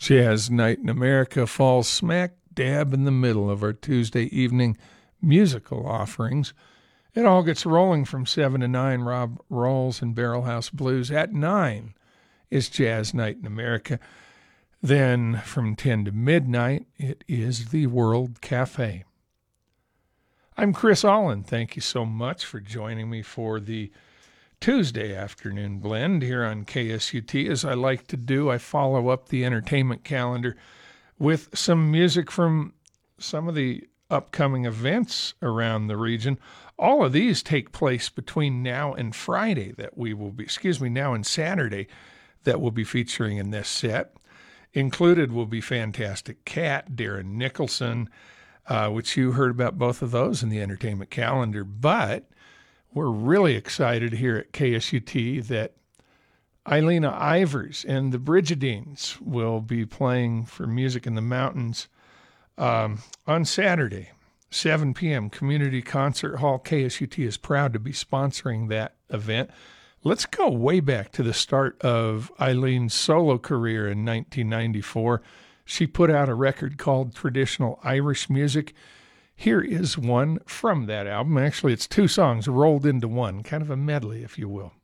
Jazz Night in America falls smack dab in the middle of our Tuesday evening musical offerings. It all gets rolling from 7 to 9. Rob Rawls and Barrelhouse Blues. At 9 is Jazz Night in America. Then from 10 to midnight, it is the World Cafe. I'm Chris Allen. Thank you so much for joining me for the Tuesday afternoon blend here on KSUT. As I like to do, I follow up the entertainment calendar with some music from some of the upcoming events around the region. All of these take place between now and Saturday that we'll be featuring in this set. Included will be Fantastic Cat, Darren Nicholson, which you heard about both of those in the entertainment calendar. But we're really excited here at KSUT that Eilina Ivers and the Brigidines will be playing for Music in the Mountains on Saturday, 7 p.m., Community Concert Hall. KSUT is proud to be sponsoring that event. Let's go way back to the start of Eileen's solo career in 1994. She put out a record called Traditional Irish Music. Here is one from that album. Actually, it's two songs rolled into one, kind of a medley, if you will.